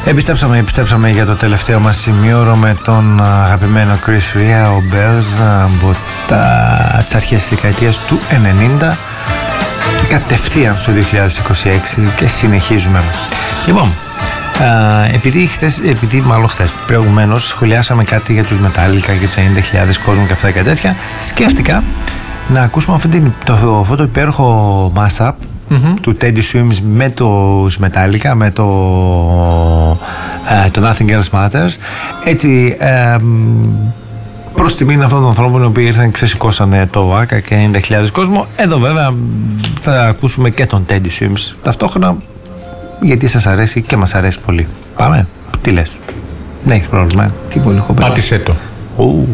Επιστρέψαμε για το τελευταίο μας σημείωρο με τον αγαπημένο Chris Rea, ο Bears, από τις αρχές της δεκαετίας του 90 κατευθείαν στο 2026 και συνεχίζουμε. Λοιπόν, επειδή μάλλον χθες προηγουμένως σχολιάσαμε κάτι για τους Metallica και τους 90.000 κόσμου και αυτά και τέτοια, σκέφτηκα να ακούσουμε αυτό το υπέροχο mashup του Teddy Swims με τους Metallica, με το Nothing Else Matters, έτσι προς τιμήν αυτών των ανθρώπων οι οποίοι ήρθαν και ξεσηκώσανε το ΆΚΑ και 90.000 κόσμο. Εδώ βέβαια θα ακούσουμε και τον Teddy Swims ταυτόχρονα, γιατί σας αρέσει και μας αρέσει πολύ. Πάμε, τι λες? Δεν έχεις πρόβλημα? Τι πολύ έχω πέρα. Πάτησέ το.